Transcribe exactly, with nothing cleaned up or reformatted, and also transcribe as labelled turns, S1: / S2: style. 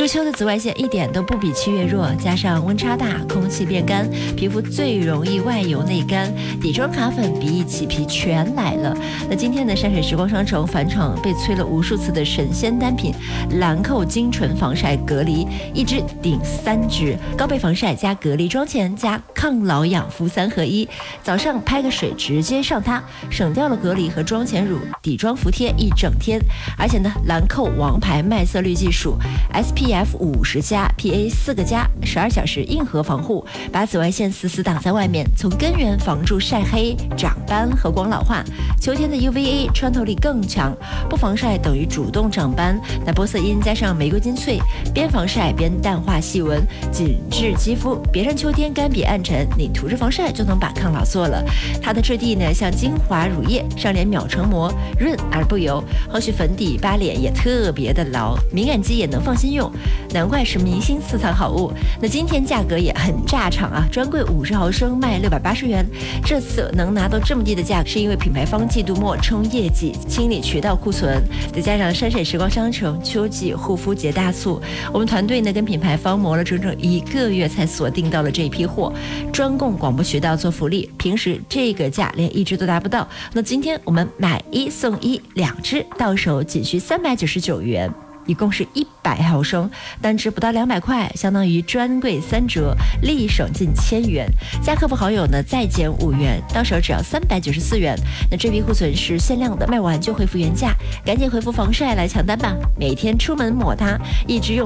S1: 入秋的紫外线一点都不比七月弱，加上温差大，空气变干，皮肤最容易外油内干，底妆卡粉鼻翼起皮全来了。那今天的山水时光商城返场被催了无数次的神仙单品兰蔻精纯防晒隔离，一支顶三支，高倍防晒加隔离妆前加抗老养肤三合一，早上拍个水直接上它，省掉了隔离和妆前乳，底妆服帖一整天。而且呢，兰蔻王牌麦色滤技术 S P F 五十加 P A 四个加，十二小时硬核防护，把紫外线死死挡在外面，从根源防住晒黑、长斑和光老化。秋天的 U V A 穿透力更强，不防晒等于主动长斑。那玻色因加上玫瑰金萃，边防晒边淡化细纹，紧致肌肤，别让秋天干瘪暗沉，你涂着防晒就能把抗老做了。它的质地呢像精华乳液，上脸秒成膜，润而不油，后续粉底扒脸也特别的牢，敏感肌也能放心用，难怪是明星私藏好物。那今天价格也很炸场啊，专柜五十毫升卖六百八十元，这次能拿到这么低的价格，是因为品牌方季度末冲业绩，清理渠道库存，再加上山水时光商城秋季护肤节大促，我们团队呢跟品牌方磨了整整一个月才锁定到了这一批货，专供广播渠道做福利，平时这个价连一支都达不到。那今天我们买一送一，两支到手仅需三百九十九元。一共是一百毫升，单支不到两百块，相当于专柜三折，立省近千元。加客服好友呢再减五元，到手只要三百九十四元。那这批库存是限量的，卖完就恢复原价，赶紧回复防晒来抢单吧！每天出门抹它，一直用。